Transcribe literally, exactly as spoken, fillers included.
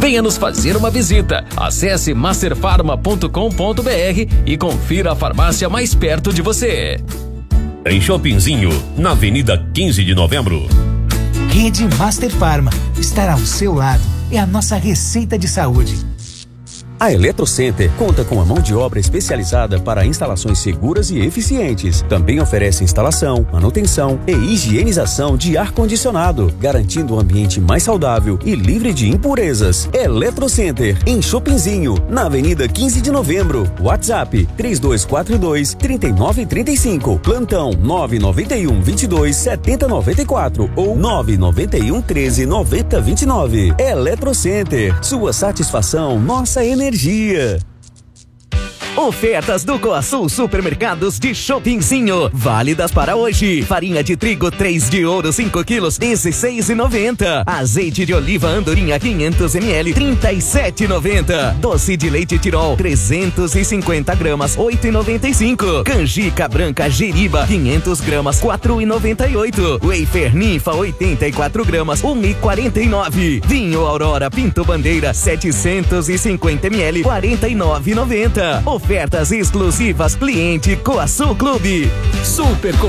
Venha nos fazer uma visita. Acesse master farma ponto com ponto br e confira a farmácia mais perto de você. Em Shoppingzinho, na Avenida quinze de Novembro. Rede Master Farma. Estar ao seu lado é a nossa receita de saúde. A Eletrocenter conta com a mão de obra especializada para instalações seguras e eficientes. Também oferece instalação, manutenção e higienização de ar-condicionado, garantindo um ambiente mais saudável e livre de impurezas. Eletrocenter, em Shoppingzinho, na Avenida quinze de Novembro. WhatsApp três dois quatro dois, três nove três cinco. Plantão nove nove um, vinte e dois, setenta noventa e quatro ou nove nove um, treze, noventa, vinte e nove. Eletrocenter, sua satisfação, nossa energia. Energia. Ofertas do Coasul Supermercados de Shoppingzinho, válidas para hoje. Farinha de trigo três de ouro cinco quilos, dezesseis e noventa. Azeite de oliva Andorinha quinhentos mililitros, trinta e sete e noventa. Doce de leite Tirol trezentos e cinquenta gramas, oito e noventa e cinco. Canjica branca Jeriba quinhentos gramas, quatro e noventa e oito. Wafer Ninfa oitenta e quatro gramas, um e quarenta e nove. Vinho Aurora Pinto Bandeira setecentos e cinquenta mililitros, quarenta e nove e noventa. Ofertas exclusivas cliente Coasul Clube. Super